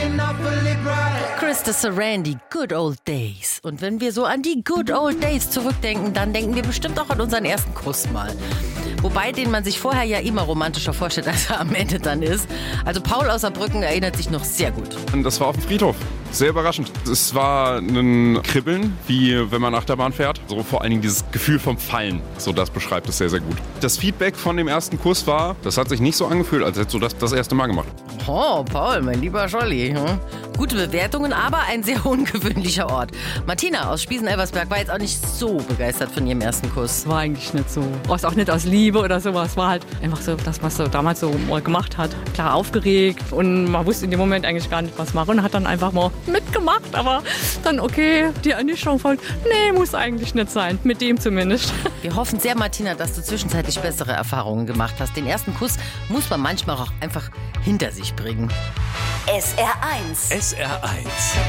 Krista Sarandon, Good Old Days. Und wenn wir so an die Good Old Days zurückdenken, dann denken wir bestimmt auch an unseren ersten Kuss mal. Wobei, den man sich vorher ja immer romantischer vorstellt, als er am Ende dann ist. Also Paul aus Saarbrücken erinnert sich noch sehr gut. Und das war auf dem Friedhof. Sehr überraschend. Es war ein Kribbeln, wie wenn man Achterbahn fährt. So vor allen Dingen dieses Gefühl vom Fallen. So, das beschreibt es sehr, sehr gut. Das Feedback von dem ersten Kuss war, das hat sich nicht so angefühlt, als hättest du das erste Mal gemacht. Oh, Paul, mein lieber Scholli. Gute Bewertungen, aber ein sehr ungewöhnlicher Ort. Martina aus Spiesen-Elversberg war jetzt auch nicht so begeistert von ihrem ersten Kuss. War eigentlich nicht so. Auch nicht aus Liebe oder sowas. War halt einfach so das, was er damals so mal gemacht hat. Klar aufgeregt und man wusste in dem Moment eigentlich gar nicht, was machen und hat dann einfach mal mitgemacht. Aber dann, okay, die Ernüchterung folgt. Nee, muss eigentlich nicht sein. Mit dem zumindest. Wir hoffen sehr, Martina, dass du zwischenzeitlich bessere Erfahrungen gemacht hast. Den ersten Kuss muss man manchmal auch einfach hinter sich bringen. SR1. SR1.